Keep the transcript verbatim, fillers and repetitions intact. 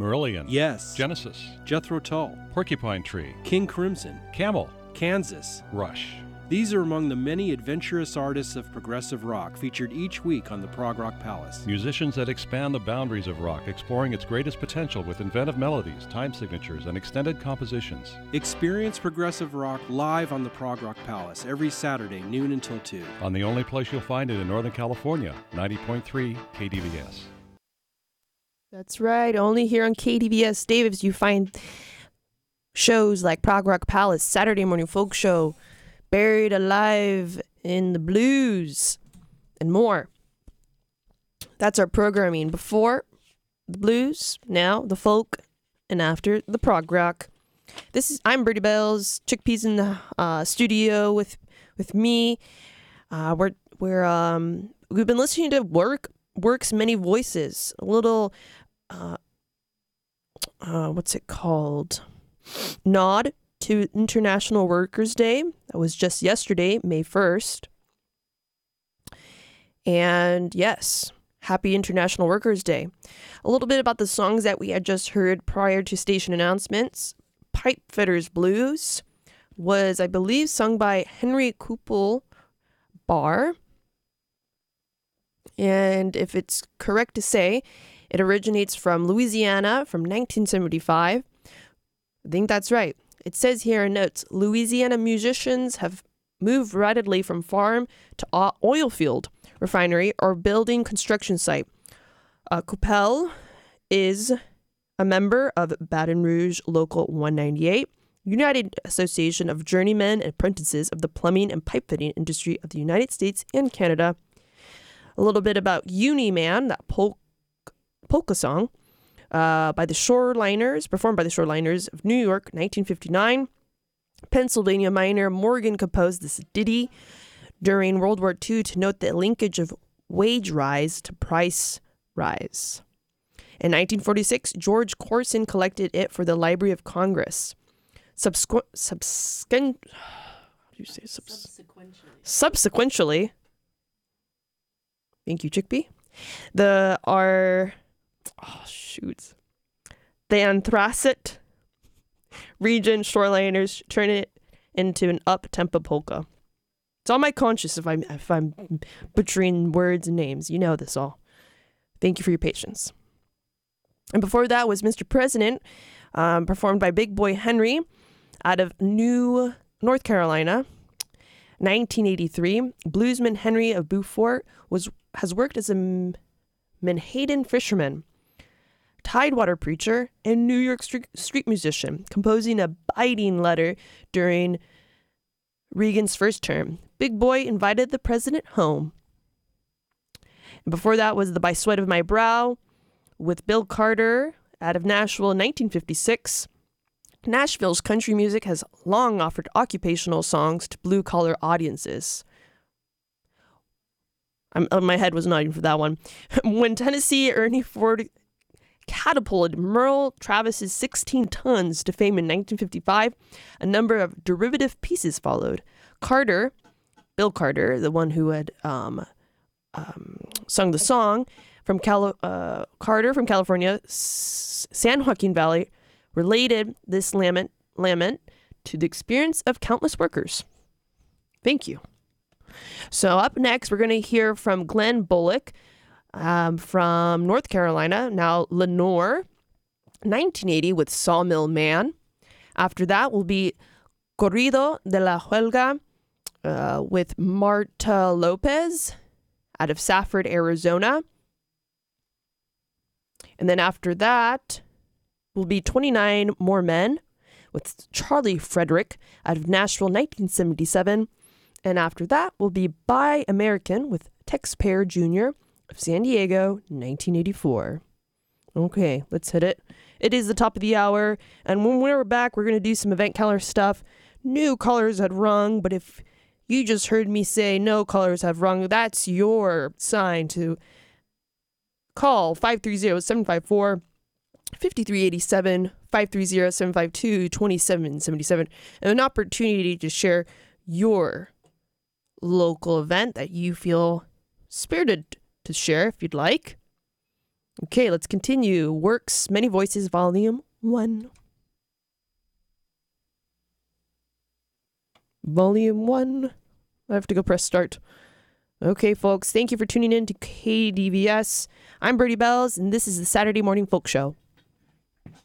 Marillion. Yes. Genesis. Jethro Tull. Porcupine Tree. King Crimson. Camel. Kansas. Rush. These are among the many adventurous artists of progressive rock featured each week on the Prog Rock Palace. Musicians that expand the boundaries of rock, exploring its greatest potential with inventive melodies, time signatures, and extended compositions. Experience progressive rock live on the Prog Rock Palace every Saturday, noon until two. On the only place you'll find it in Northern California, ninety point three K D V S. That's right. Only here on K D V S, Davis, you find shows like Prog Rock Palace, Saturday Morning Folk Show, Buried Alive in the Blues, and more. That's our programming. Before the blues, now the folk, and after the prog rock. This is I'm Birdie Bells, Chickpeas in the uh, studio with with me. Uh, we're we're um we've been listening to Work Work's Many Voices. A little uh, uh what's it called? Nod to International Workers' Day. That was just yesterday, May first. And yes, happy International Workers' Day. A little bit about the songs that we had just heard prior to station announcements. Pipefitters Blues was, I believe, sung by Henry Kupel Bar. And if it's correct to say, it originates from Louisiana from nineteen seventy-five. I think that's right. It says here in notes, Louisiana musicians have moved rapidly from farm to oil field, refinery, or building construction site. Uh, Coupel is a member of Baton Rouge Local one ninety-eight, United Association of Journeymen and Apprentices of the Plumbing and Pipe Fitting Industry of the United States and Canada. A little bit about Uni Man, that pol- polka song. Uh, by the Shoreliners, performed by the Shoreliners of New York, nineteen fifty-nine. Pennsylvania miner Morgan composed this ditty during World War Two to note the linkage of wage rise to price rise. In nineteen forty-six, George Corson collected it for the Library of Congress. Subsequent, subsequent, how do you say subs- subsequently? Subsequently, thank you, Chickpea. The are oh shoot, the Anthracite region Shoreliners turn it into an up-tempo polka. It's on my conscience if I'm if I'm butchering words and names. You know this all. Thank you for your patience. And before that was Mister President, um, performed by Big Boy Henry out of New North Carolina, nineteen eighty-three. Bluesman Henry of Beaufort was has worked as a Manhattan fisherman, Tidewater preacher, and New York street, street musician, composing a biting letter during Reagan's first term. Big Boy invited the president home. And before that was the By Sweat of My Brow with Bill Carter out of Nashville in nineteen fifty-six. Nashville's country music has long offered occupational songs to blue-collar audiences. I'm, my head was nodding for that one. When Tennessee Ernie Ford catapulted Merle Travis's sixteen tons to fame in nineteen fifty-five, a number of derivative pieces followed. Carter, Bill Carter, the one who had um, um, sung the song, from Cali- uh, Carter from California, S- San Joaquin Valley, related this lament, lament to the experience of countless workers. Thank you. So up next, we're going to hear from Glenn Bullock um, from North Carolina, now Lenore, nineteen eighty with Sawmill Man. After that will be Corrido de la Huelga uh, with Marta Lopez out of Safford, Arizona. And then after that will be twenty-nine More Men with Charlie Frederick out of Nashville, nineteen seventy-seven. And after that will be Buy American with Tex Pair Junior of San Diego, nineteen eighty-four. Okay, let's hit it. It is the top of the hour, and when we're back, we're going to do some event calendar stuff. New callers had rung, but if you just heard me say no callers have rung, that's your sign to call five three zero, seven five four, five three eight seven, five three zero, seven five two, two seven seven seven, and an opportunity to share your local event that you feel spirited to share if you'd like. Okay, let's continue. Works, Many Voices, Volume one. Volume one. I have to go press start. Okay, folks, thank you for tuning in to K D V S. I'm Birdie Bells, and this is the Saturday Morning Folk Show.